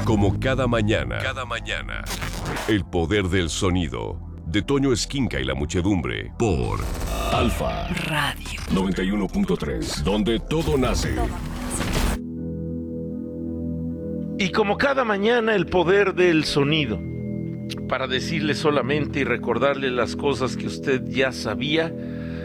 Como cada mañana. El poder del sonido. De Toño Esquinca y la muchedumbre. Por Alfa Radio 91.3. Donde todo nace. Y como cada mañana, el poder del sonido. Para decirle solamente y recordarle las cosas que usted ya sabía,